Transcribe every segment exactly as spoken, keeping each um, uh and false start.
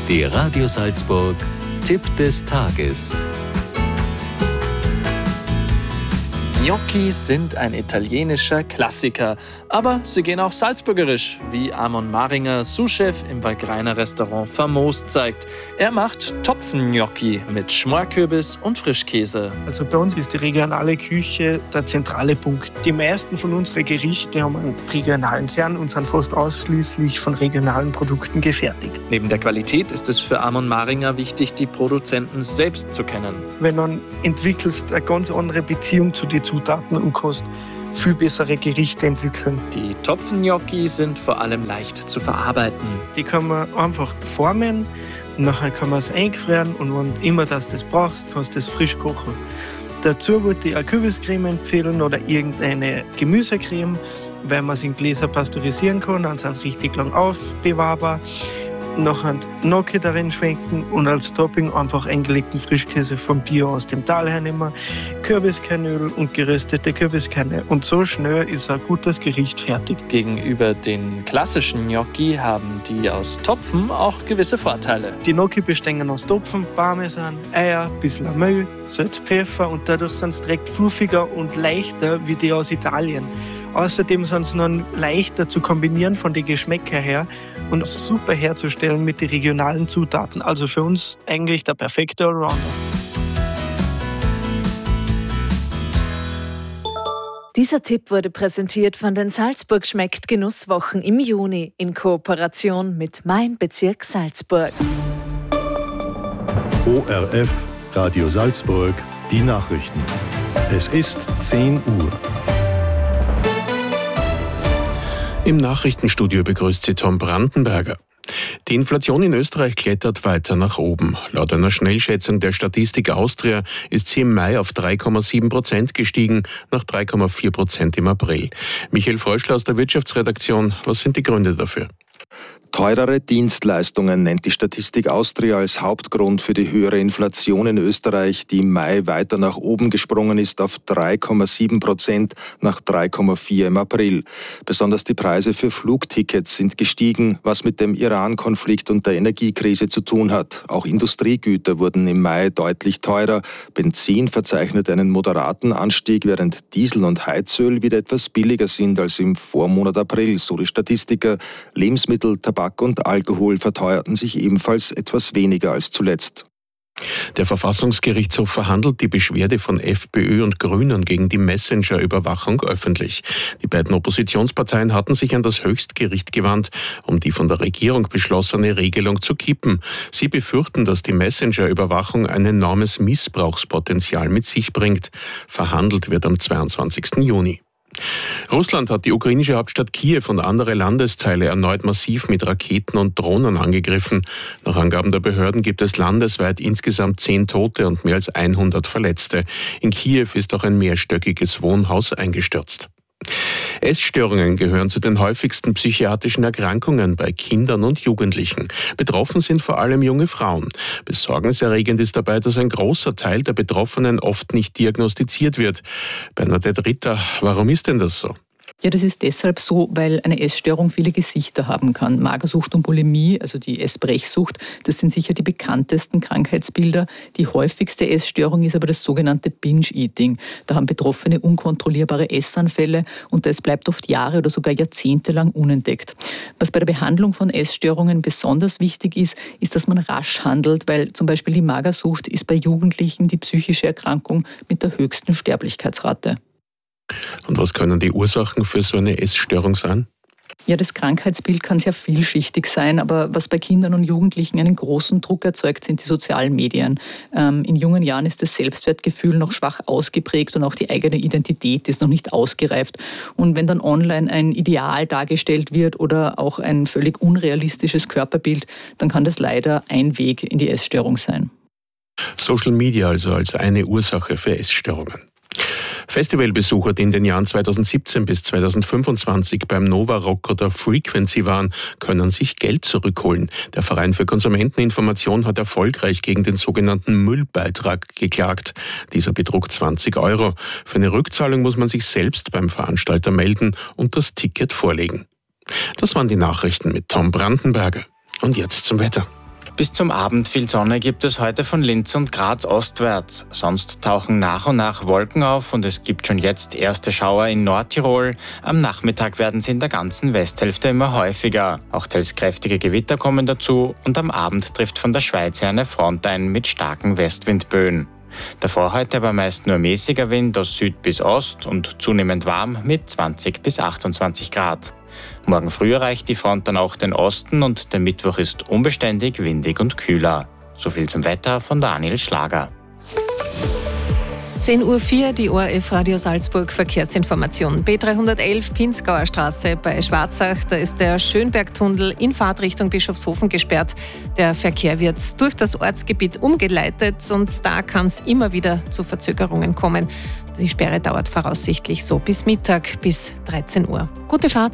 Der Radio Salzburg Tipp des Tages. Gnocchi sind ein italienischer Klassiker, aber sie gehen auch salzburgerisch, wie Amon Maringer, Sous-Chef im Wallgreiner Restaurant Famos zeigt. Er macht Topfen-Gnocchi mit Schmorkürbis und Frischkäse. Also bei uns ist die regionale Küche der zentrale Punkt. Die meisten von unseren Gerichten haben einen regionalen Kern und sind fast ausschließlich von regionalen Produkten gefertigt. Neben der Qualität ist es für Amon Maringer wichtig, die Produzenten selbst zu kennen. Wenn man entwickelst eine ganz andere Beziehung zu den Zutaten und kannst viel bessere Gerichte entwickeln. Die Topfen-Gnocchi sind vor allem leicht zu verarbeiten. Die kann man einfach formen, nachher kann man es eingefrieren und wenn immer das das brauchst, kannst du es frisch kochen. Dazu würde ich eine Kürbiscreme empfehlen oder irgendeine Gemüsecreme, weil man es in Gläser pasteurisieren kann, dann sind es richtig lang aufbewahrbar. Nachher Gnocchi darin schwenken und als Topping einfach eingelegten Frischkäse vom Bio aus dem Tal hernehmen, Kürbiskernöl und geröstete Kürbiskerne. Und so schnell ist ein gutes Gericht fertig. Gegenüber den klassischen Gnocchi haben die aus Topfen auch gewisse Vorteile. Die Gnocchi bestehen aus Topfen, Parmesan, Eier, ein bisschen Mehl, Salz, Pfeffer und dadurch sind sie direkt fluffiger und leichter wie die aus Italien. Außerdem sind sie noch leichter zu kombinieren von den Geschmäckern her und super herzustellen mit den regionalen Zutaten. Also für uns eigentlich der perfekte Allrounder. Dieser Tipp wurde präsentiert von den Salzburg schmeckt Genusswochen im Juni in Kooperation mit Mein Bezirk Salzburg. O R F, Radio Salzburg, die Nachrichten. Es ist zehn Uhr. Im Nachrichtenstudio begrüßt Sie Tom Brandenberger. Die Inflation in Österreich klettert weiter nach oben. Laut einer Schnellschätzung der Statistik Austria ist sie im Mai auf drei Komma sieben Prozent gestiegen, nach drei Komma vier Prozent im April. Michael Fröschler aus der Wirtschaftsredaktion, was sind die Gründe dafür? Teurere Dienstleistungen nennt die Statistik Austria als Hauptgrund für die höhere Inflation in Österreich, die im Mai weiter nach oben gesprungen ist auf drei Komma sieben Prozent nach drei Komma vier im April. Besonders die Preise für Flugtickets sind gestiegen, was mit dem Iran-Konflikt und der Energiekrise zu tun hat. Auch Industriegüter wurden im Mai deutlich teurer. Benzin verzeichnet einen moderaten Anstieg, während Diesel und Heizöl wieder etwas billiger sind als im Vormonat April, so die Statistiker. Lebensmittel, Tabak und Alkohol verteuerten sich ebenfalls etwas weniger als zuletzt. Der Verfassungsgerichtshof verhandelt die Beschwerde von FPÖ und Grünen gegen die Messenger-Überwachung öffentlich. Die beiden Oppositionsparteien hatten sich an das Höchstgericht gewandt, um die von der Regierung beschlossene Regelung zu kippen. Sie befürchten, dass die Messenger-Überwachung ein enormes Missbrauchspotenzial mit sich bringt. Verhandelt wird am zweiundzwanzigsten Juni. Russland hat die ukrainische Hauptstadt Kiew und andere Landesteile erneut massiv mit Raketen und Drohnen angegriffen. Nach Angaben der Behörden gibt es landesweit insgesamt zehn Tote und mehr als hundert Verletzte. In Kiew ist auch ein mehrstöckiges Wohnhaus eingestürzt. Essstörungen gehören zu den häufigsten psychiatrischen Erkrankungen bei Kindern und Jugendlichen. Betroffen sind vor allem junge Frauen. Besorgniserregend ist dabei, dass ein großer Teil der Betroffenen oft nicht diagnostiziert wird. Bernadette Ritter, warum ist denn das so? Ja, das ist deshalb so, weil eine Essstörung viele Gesichter haben kann. Magersucht und Bulimie, also die Essbrechsucht, das sind sicher die bekanntesten Krankheitsbilder. Die häufigste Essstörung ist aber das sogenannte Binge-Eating. Da haben Betroffene unkontrollierbare Essanfälle und das bleibt oft Jahre oder sogar Jahrzehnte lang unentdeckt. Was bei der Behandlung von Essstörungen besonders wichtig ist, ist, dass man rasch handelt, weil zum Beispiel die Magersucht ist bei Jugendlichen die psychische Erkrankung mit der höchsten Sterblichkeitsrate. Und was können die Ursachen für so eine Essstörung sein? Ja, das Krankheitsbild kann sehr vielschichtig sein, aber was bei Kindern und Jugendlichen einen großen Druck erzeugt, sind die sozialen Medien. Ähm, in jungen Jahren ist das Selbstwertgefühl noch schwach ausgeprägt und auch die eigene Identität ist noch nicht ausgereift. Und wenn dann online ein Ideal dargestellt wird oder auch ein völlig unrealistisches Körperbild, dann kann das leider ein Weg in die Essstörung sein. Social Media also als eine Ursache für Essstörungen. Festivalbesucher, die in den Jahren zweitausendsiebzehn bis zweitausendfünfundzwanzig beim Nova Rock oder Frequency waren, können sich Geld zurückholen. Der Verein für Konsumenteninformation hat erfolgreich gegen den sogenannten Müllbeitrag geklagt. Dieser betrug zwanzig Euro. Für eine Rückzahlung muss man sich selbst beim Veranstalter melden und das Ticket vorlegen. Das waren die Nachrichten mit Tom Brandenberger. Und jetzt zum Wetter. Bis zum Abend viel Sonne gibt es heute von Linz und Graz ostwärts. Sonst tauchen nach und nach Wolken auf und es gibt schon jetzt erste Schauer in Nordtirol. Am Nachmittag werden sie in der ganzen Westhälfte immer häufiger. Auch teils kräftige Gewitter kommen dazu und am Abend trifft von der Schweiz her eine Front ein mit starken Westwindböen. Davor heute aber meist nur mäßiger Wind aus Süd bis Ost und zunehmend warm mit zwanzig bis achtundzwanzig Grad. Morgen früh erreicht die Front dann auch den Osten und der Mittwoch ist unbeständig, windig und kühler. So viel zum Wetter von Daniel Schlager. zehn Uhr vier, die O R F Radio Salzburg Verkehrsinformation. B dreihundertelf Pinzgauer Straße bei Schwarzach, da ist der Schönbergtunnel in Fahrtrichtung Bischofshofen gesperrt. Der Verkehr wird durch das Ortsgebiet umgeleitet und da kann es immer wieder zu Verzögerungen kommen. Die Sperre dauert voraussichtlich so bis Mittag, bis dreizehn Uhr. Gute Fahrt!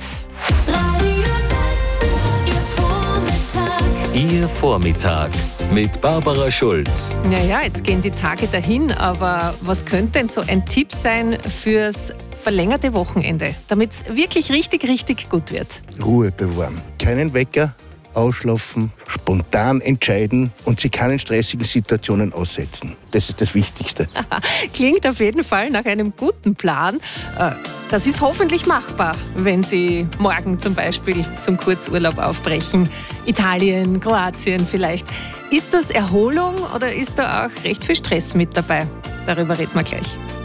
Ihr Vormittag mit Barbara Schulz. Naja, jetzt gehen die Tage dahin, aber was könnte denn so ein Tipp sein fürs verlängerte Wochenende, damit es wirklich richtig, richtig gut wird? Ruhe bewahren. Keinen Wecker, ausschlafen, spontan entscheiden und sich keinen stressigen Situationen aussetzen. Das ist das Wichtigste. Klingt auf jeden Fall nach einem guten Plan. Das ist hoffentlich machbar, wenn Sie morgen zum Beispiel zum Kurzurlaub aufbrechen. Italien, Kroatien vielleicht. Ist das Erholung oder ist da auch recht viel Stress mit dabei? Darüber reden wir gleich.